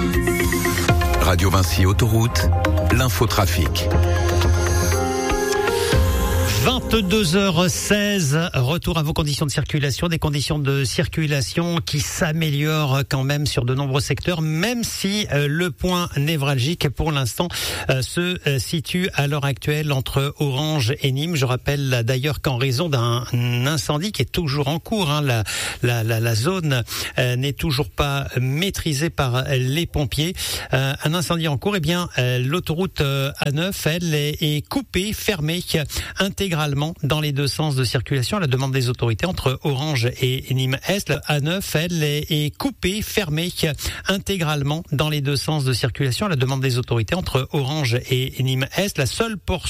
Radio Vinci Autoroute, l'infotrafic. 22h16, retour à vos conditions de circulation, des conditions de circulation qui s'améliorent quand même sur de nombreux secteurs, même si le point névralgique pour l'instant se situe à l'heure actuelle entre Orange et Nîmes. Je rappelle d'ailleurs qu'en raison d'un incendie qui est toujours en cours, la zone n'est toujours pas maîtrisée par les pompiers. Un incendie en cours, l'autoroute A9, elle, est coupée, fermée, intégralement dans les deux sens de circulation à la demande des autorités entre Orange et Nîmes-Est. La A9, elle, est coupée, fermée intégralement dans les deux sens de circulation à la demande des autorités entre Orange et Nîmes-Est. La seule portion